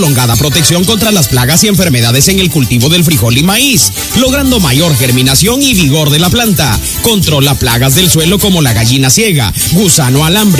prolongada protección contra las plagas y enfermedades en el cultivo del frijol y maíz, logrando mayor germinación y vigor de la planta. Controla plagas del suelo como la gallina ciega, gusano alambre,